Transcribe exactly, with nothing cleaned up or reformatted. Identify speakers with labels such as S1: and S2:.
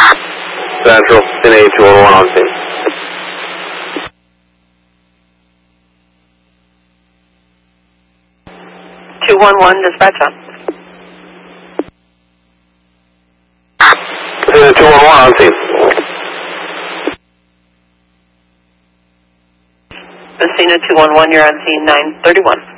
S1: Central, Cine two one one on scene.
S2: two one one, dispatch on.
S1: Cine two one one on scene.
S2: Messina two one one, you're on scene nine thirty-one.